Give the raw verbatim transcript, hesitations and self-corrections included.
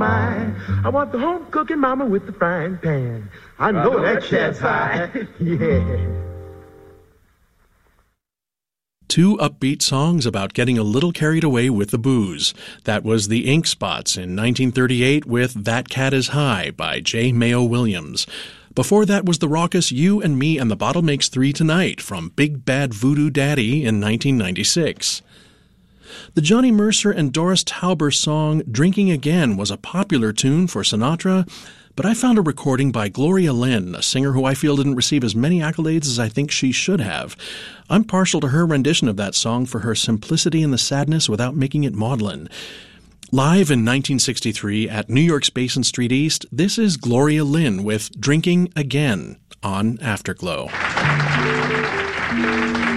my. I want the home cooking mama with the frying pan. I know, I know that chat's high. Yeah. Two upbeat songs about getting a little carried away with the booze. That was the Ink Spots in nineteen thirty-eight with That Cat Is High by J. Mayo Williams. Before that was the raucous You and Me and the Bottle Makes Three Tonight from Big Bad Voodoo Daddy in nineteen ninety-six. The Johnny Mercer and Doris Tauber song Drinking Again was a popular tune for Sinatra, but I found a recording by Gloria Lynn, a singer who I feel didn't receive as many accolades as I think she should have. I'm partial to her rendition of that song for her simplicity and the sadness without making it maudlin. Live in nineteen sixty-three at New York's Basin Street East, this is Gloria Lynn with Drinking Again on Afterglow.